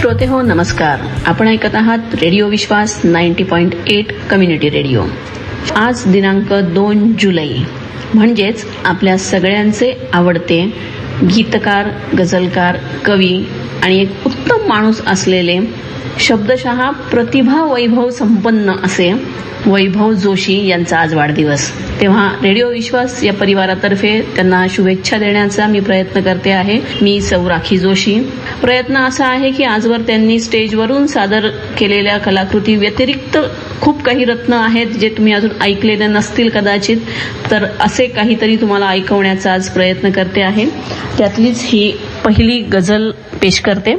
श्रोते हो नमस्कार. आपण ऐकत आहात रेडिओ विश्वास 90.8 कम्युनिटी रेडिओ. आज दिनांक 2 जुलै म्हणजेच आपल्या सगळ्यांचे आवडते गीतकार, गझलकार, कवी आणि एक उत्तम माणूस असलेले शब्दशः प्रतिभा वैभव संपन्न असे वैभव जोशी यांचा आज वाढदिवस. तेव्हा रेडिओ विश्वास या परिवारातर्फे त्यांना शुभेच्छा देण्याचा मी प्रयत्न करते आहे. मी सौ राखी जोशी. प्रयत्न असा आहे की आजवर त्यांनी स्टेजवरून सादर केलेल्या कलाकृती व्यतिरिक्त खूप काही रत्न आहेत जे तुम्ही अजून ऐकलेले नसतील कदाचित, तर असे काहीतरी तुम्हाला ऐकवण्याचा आज प्रयत्न करते आहे. त्यातलीच ही पहिली गझल पेश करते.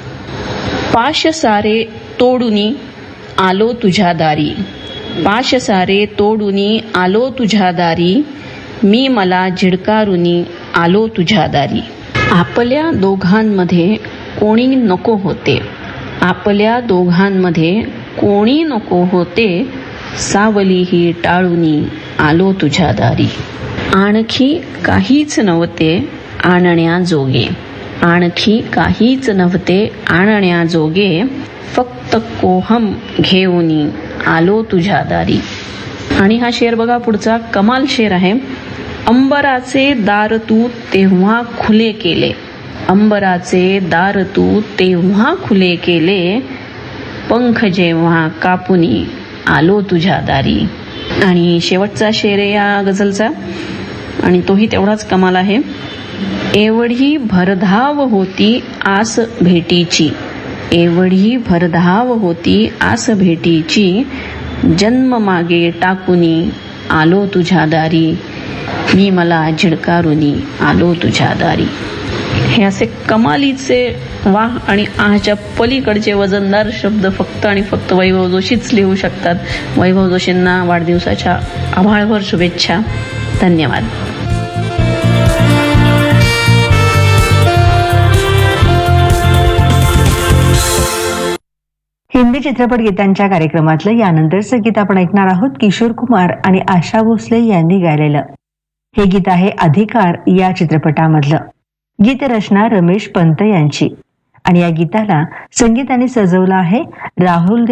पाश सारे तोडुनी आलो तुझ्या दारी, पाश सारे तोडुनी आलो तुझ्या दारी, मी मला झिडकारुनी आलो तुझ्या दारी. आपल्या दोघांमध्ये कोणी नको होते, आपल्या दोघांमध्ये कोणी नको होते, सावली ही टाळुनी आलो तुझ्या दारी. आणखी काहीच नव्हते आणण्याजोगे, आणखी काहीच नव्हते आणण्याजोगे, फक्त कोहम घेऊनी आलो तुझ्या दारी. आणि हा शेर बघा पुढचा, कमाल शेर आहे. अंबराचे दार तू तेव्हा खुले केले, अंबराचे दार तू तेव्हा खुले केले, पंख जेव्हा कापुनी आलो तुझ्या दारी. आणि शेवटचा शेर आहे या गझलचा आणि तोही तेवढाच कमाल आहे. एवढी भरधाव होती आस भेटीची, एवढी भरधाव होती आस भेटीची, जन्म मागे टाकुनी आलो तुझ्या दारी, मी मला झिडकारुनी आलो तुझ्या दारी. हे असे कमालीचे वाह आणि आच्या पलीकडचे वजनदार शब्द फक्त आणि फक्त वैभव जोशीच लिहू शकतात. वैभव जोशींना वाढदिवसाच्या आभाळभर शुभेच्छा. धन्यवाद. हिंदी चित्रपट गीतांच्या कार्यक्रमातलं यानंतरचं गीत आपण ऐकणार आहोत. किशोर कुमार आणि आशा भोसले यांनी गायलेलं हे गीत आहे अधिकार या चित्रपटामधलं. गीतरचना रमेश पंत यांची आणि या गीताला संगीताने सजवलं आहे राहुल